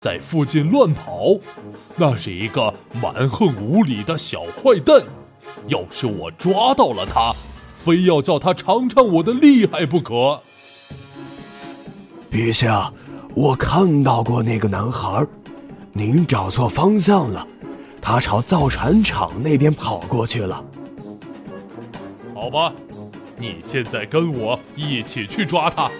在附近乱跑，那是一个蛮横无理的小坏蛋。要是我抓到了他，非要叫他尝尝我的厉害不可。 陛下，我看到过那个男孩，您找错方向了，他朝造船厂那边跑过去了。 好吧，你现在跟我一起去抓他。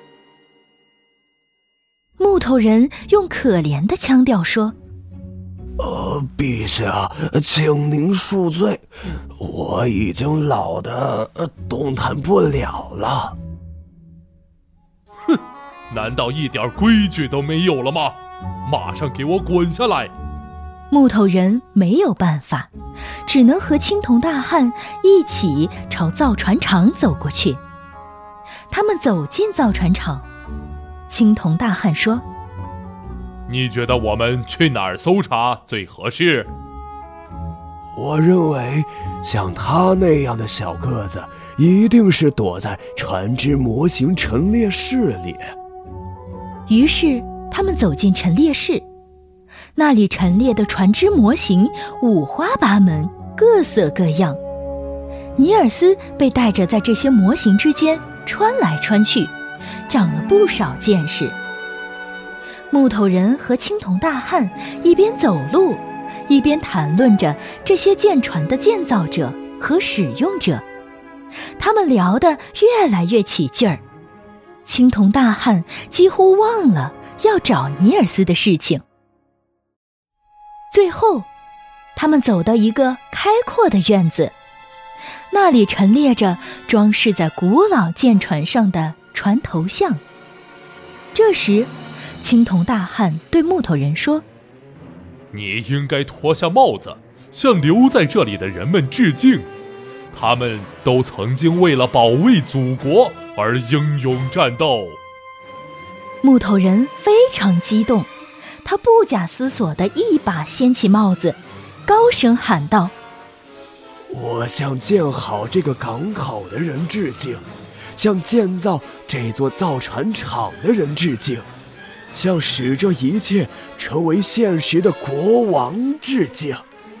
木头人用可怜的腔调说： 陛下，请您恕罪，我已经老得动弹不了了。 哼，难道一点规矩都没有了吗？马上给我滚下来！ 木头人没有办法，只能和青铜大汉一起朝造船厂走过去。他们走进造船厂，青铜大汉说： 你觉得我们去哪儿搜查最合适？ 我认为像他那样的小个子一定是躲在船只模型陈列室里。 于是他们走进陈列室，那里陈列的船只模型五花八门，各色各样。尼尔斯被带着在这些模型之间穿来穿去，长了不少见识。木头人和青铜大汉一边走路，一边谈论着这些舰船的建造者和使用者。他们聊得越来越起劲儿，青铜大汉几乎忘了要找尼尔斯的事情。最后，他们走到一个开阔的院子，那里陈列着装饰在古老舰船上的船头像。这时，青铜大汉对木头人说： 你应该脱下帽子，向留在这里的人们致敬。他们都曾经为了保卫祖国而英勇战斗。 木头人非常激动，他不假思索地一把掀起帽子，高声喊道： 我向建好这个港口的人致敬，向建造这座造船厂的人致敬，向使这一切成为现实的国王致敬。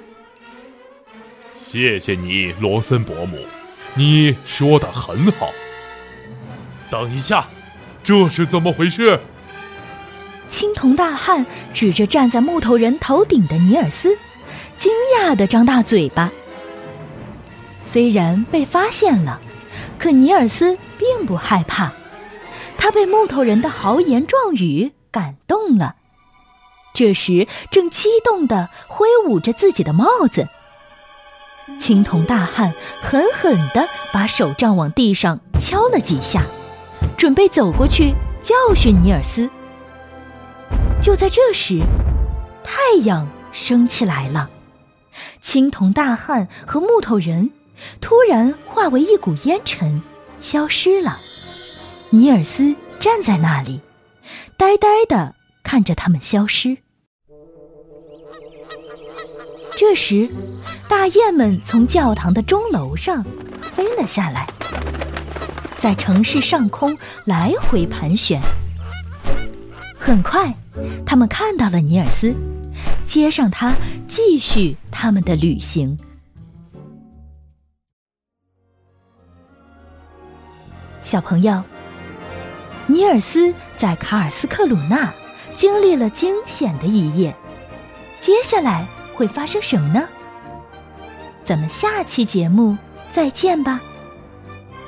谢谢你，罗森伯母，你说得很好。等一下，这是怎么回事？ 青铜大汉指着站在木头人头顶的尼尔斯，惊讶地张大嘴巴。虽然被发现了，可尼尔斯并不害怕，他被木头人的豪言壮语感动了。这时正激动地挥舞着自己的帽子。青铜大汉狠狠地把手杖往地上敲了几下，准备走过去教训尼尔斯。就在这时，太阳升起来了，青铜大汉和木头人突然化为一股烟尘，消失了。尼尔斯站在那里，呆呆地看着他们消失。这时，大雁们从教堂的钟楼上飞了下来，在城市上空来回盘旋。很快，他们看到了尼尔斯，接上他，继续他们的旅行。小朋友，尼尔斯在卡尔斯克鲁纳经历了惊险的一夜，接下来会发生什么呢？咱们下期节目再见吧。